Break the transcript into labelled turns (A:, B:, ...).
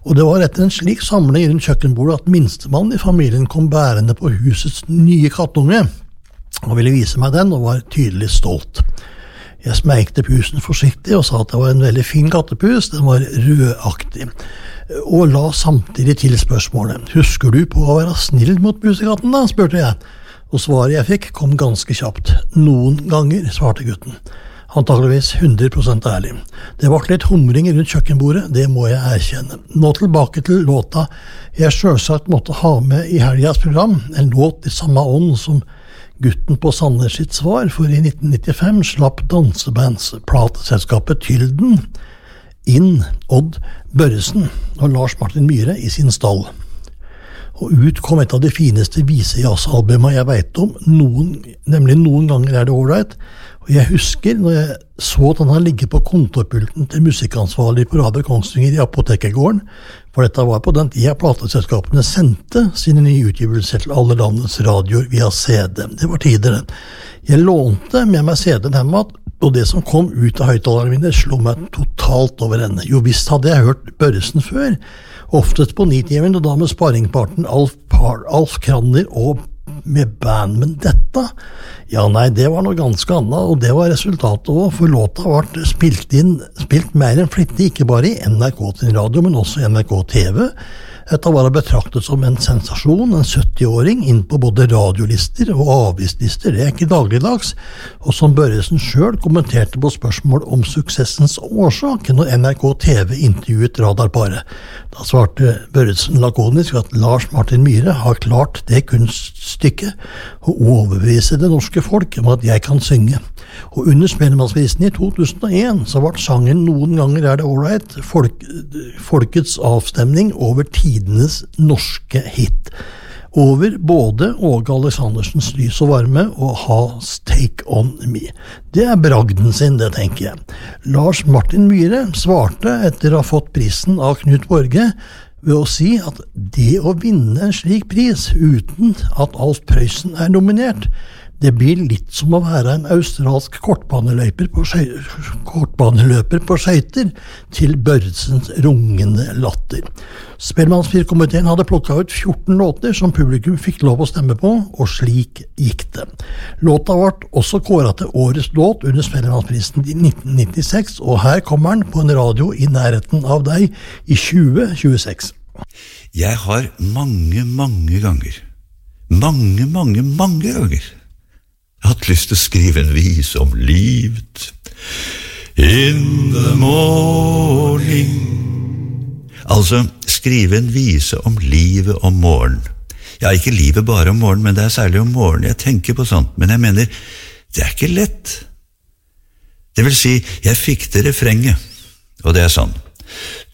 A: Og det var etter en slik samling rundt kjøkkenbordet at minstemann i familien kom bærende på husets nye kattunge, og ville vise meg den, og var tydelig stolt. Jeg smeikte pusen forsiktig og sa at det var en veldig fin kattepus, den var rødaktig, og la samtidig til spørsmålet. Husker du på å være snill mot pusekatten da, spurte jeg, og svaret jeg fikk kom ganske kjapt. Noen ganger, svarte gutten. Antageligvis 100% ærlig. Det var litt humring rundt kjøkkenbordet, det må jeg erkjenne. Nå tilbake til låta jeg selvsagt måtte ha med i helgas program, en låt i samme ånd som gutten på Sandnes sitt svar, for i 1995 slapp dansebandsplateselskapet Tylden inn Odd Børresen og Lars Martin Myhre i sin stall. Og ut kom et av de fineste visejazz-albumene jeg vet om, nemlig Noen ganger er det ålreit. Og jeg husker når jeg så at han hadde ligget på kontorpulten til musikkansvarlig på Radio Kongsvinger i Apotekergården, for dette var på den tida plateselskapene sendte sine nye utgivelser til alle landets radioer via CD. Det var tidligere. Jeg lånte med meg CD-en hjemme, og det som kom ut av høyttalerne mine slo meg totalt over ende. Jo visst hadde jeg hørt Børresen før, oftest på Nitimen, og da med sparringparten Alf Kranner og med band, men dette, ja nei, det var noe ganske annet, og det var resultatet også, for låta ble spilt mer enn flittig, ikke bare i NRK til radio, men også i NRK TV. Dette var betraktet som en sensasjon, en 70-åring inn på både radiolister og avislister, det ikke dagligdags, og som Børresen selv kommenterte på spørsmål om suksessens årsak når NRK TV intervjuet radarparet. Da svarte Børresen lakonisk at Lars Martin Myhre har klart det kunststykket å overbevise det norske folk om at jeg kan synge. Og under Spellemannsprisen i 2001 så ble sangen Noen ganger er det ålreit folkets avstemning over tidenes norske hit. Over både Åge Aleksandersens Lys og varme og Has Take On Me. Det bragden sin, det tenker jeg. Lars Martin Myhre svarte etter å ha fått prisen av Knut Borge ved å si at det å vinne en slik pris uten at Alf Prøysen nominert, det blir litt som å være en australsk kortbaneløper på skøyter til Børresens rungende latter. Spellemannsfyrkomiteen hadde plukket ut 14 låter som publikum fikk lov å stemme på, og slik gikk det. Låta ble også kåret til årets låt under Spellemannsprisen i 1996, og her kommer den på en radio i nærheten av deg i 2026.
B: Jeg har mange ganger jeg har hatt lyst til å skrive en vise om livet. In the morning. Altså, skrive en vise om livet om morgenen. Ja, ikke livet bare om morgenen, men det særlig om morgenen. Jeg tenker på sånt, men jeg mener, det ikke lett. Det vil si, jeg fikk det refrenget, og det sånn.